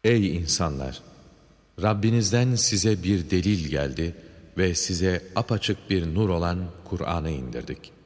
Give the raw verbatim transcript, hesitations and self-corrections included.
Ey insanlar! Rabbinizden size bir delil geldi ve size apaçık bir nur olan Kur'an'ı indirdik.